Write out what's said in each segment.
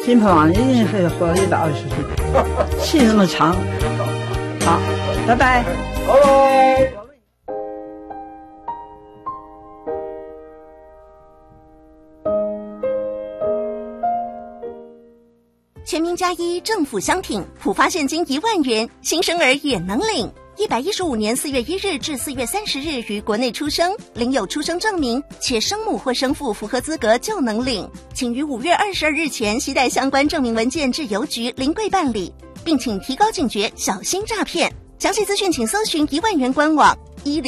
金鹏王一定是活120岁，气那么长。好，拜拜。 拜拜。 全民加1政府相挺，普发现金1万元，新生儿也能领。115年4月1日至4月30日于国内出生，领有出生证明，且生母或生父符合资格就能领。请于5月22日前携带相关证明文件至邮局临柜办理，并请提高警觉，小心诈骗。详细资讯请搜寻1万元官网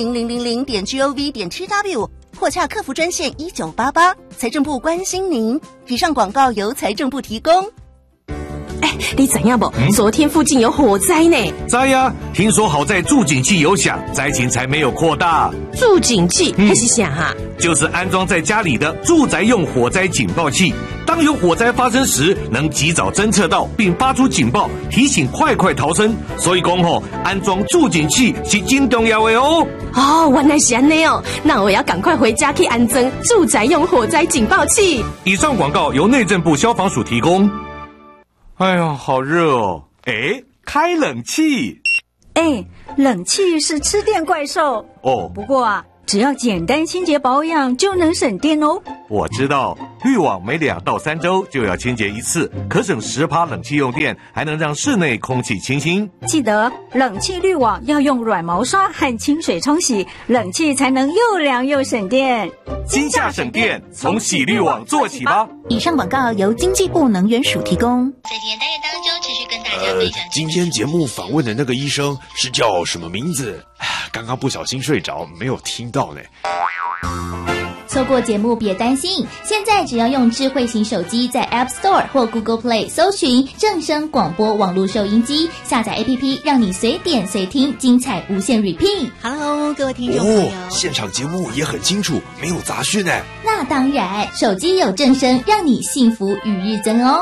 10000.gov.tw 或洽客服专线1988。财政部关心您。以上广告由财政部提供。 你知影不？昨天附近有火灾呢。 知呀，听说好在住警器有响，灾情才没有扩大。 住警器还是啥啊？ 就是安装在家里的住宅用火灾警报器，当有火灾发生时，能及早侦测到并发出警报，提醒快逃生。所以讲安装住警器是真重要的哦。 哦，原来是这样哦，那我要赶快回家去安装住宅用火灾警报器。 以上广告由内政部消防署提供。哎呦，好热哦！开冷气。 冷气是吃电怪兽哦。 不过只要简单清洁保养就能省电哦。 我知道，滤网每2到3周就要清洁一次，可省10%冷气用电，还能让室内空气清新。 记得冷气滤网要用软毛刷和清水冲洗，冷气才能又凉又省电。 今夏省电，从洗滤网做起吧。 以上广告由经济部能源署提供。 在今天单元当中，持续跟大家分享。 今天节目访问的那个医生是叫什么名字？刚刚不小心睡着，没有听到呢。 错过节目别担心，现在只要用智慧型手机在 App Store 或 Google Play 搜寻正声广播网络收音机，下载 APP， 让你随点随听，精彩无限 repeat。 Hello， 各位听众朋友， 现场节目也很清楚，没有杂讯呢。 那当然，手机有正声，让你幸福与日增哦。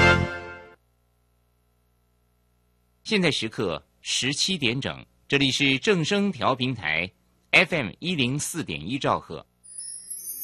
现在时刻17点整，这里是正声调频台 FM104.1兆赫。